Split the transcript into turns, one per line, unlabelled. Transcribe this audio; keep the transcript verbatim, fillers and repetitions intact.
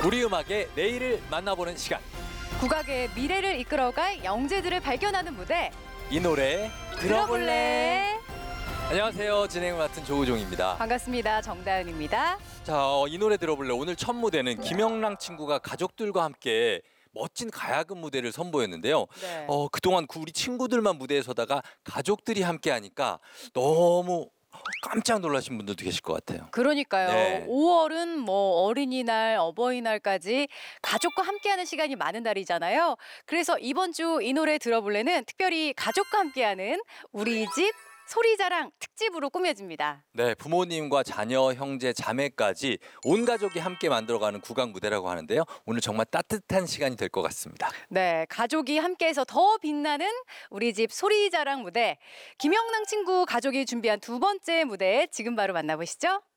우리 음악의 내일을 만나보는 시간.
국악의 미래를 이끌어갈 영재들을 발견하는 무대.
이 노래 들어볼래?
들어볼래?
안녕하세요. 진행을 맡은 조우종입니다.
반갑습니다. 정다은입니다.
자, 어, 이 노래 들어볼래? 오늘 첫 무대는 김영랑 친구가 가족들과 함께 멋진 가야금 무대를 선보였는데요.
네.
어, 그동안 그 우리 친구들만 무대에 서다가 가족들이 함께 하니까 너무 깜짝 놀라신 분들도 계실 것 같아요.
그러니까요.
네.
오월은 뭐 어린이날, 어버이날까지 가족과 함께하는 시간이 많은 달이잖아요. 그래서 이번 주 이 노래 들어볼래는 특별히 가족과 함께하는 우리 집 소리자랑 특집으로 꾸며집니다.
네, 부모님과 자녀, 형제, 자매까지 온 가족이 함께 만들어가는 국악 무대라고 하는데요. 오늘 정말 따뜻한 시간이 될 것 같습니다.
네, 가족이 함께해서 더 빛나는 우리 집 소리자랑 무대. 김영랑 친구 가족이 준비한 두 번째 무대 지금 바로 만나보시죠.